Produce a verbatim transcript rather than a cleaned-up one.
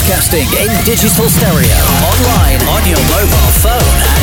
Broadcasting in digital stereo, online, on your mobile phone,